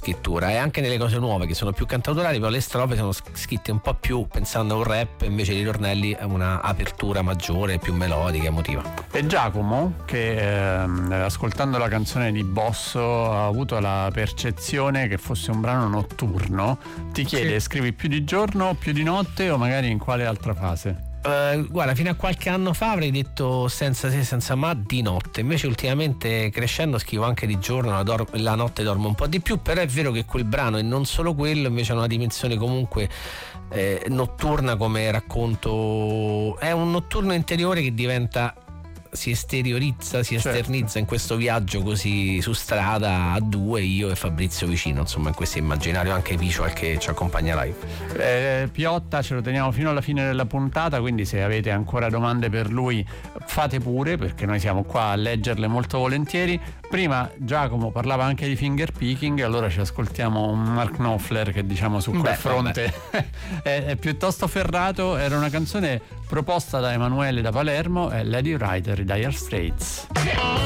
scrittura, e anche nelle cose nuove che sono più cantautorali, però le strofe sono scritte un po' più pensando a un rap, invece i ritornelli a una apertura maggiore, più melodica, emotiva. E Giacomo, che ascoltando la canzone di Bosso ha avuto la percezione che fosse un brano notturno, ti chiede: scrivi più di giorno, più di notte o magari in quale altra fase? Guarda, fino a qualche anno fa avrei detto senza se senza ma di notte, invece ultimamente crescendo scrivo anche di giorno, la notte dormo un po' di più, però è vero che quel brano, e non solo quello, invece ha una dimensione comunque notturna, come racconto, è un notturno interiore che diventa, si esteriorizza, si esternizza in questo viaggio così su strada a due, io e Fabrizio vicino, insomma, in questo immaginario anche visual che ci accompagna live. Piotta ce lo teniamo fino alla fine della puntata, quindi se avete ancora domande per lui fate pure, perché noi siamo qua a leggerle molto volentieri. Prima Giacomo parlava anche di finger picking, allora ci ascoltiamo un Mark Knopfler che, diciamo, su quel fronte è piuttosto ferrato. Era una canzone proposta da Emanuele da Palermo, è Lady Writer, Dire Straits.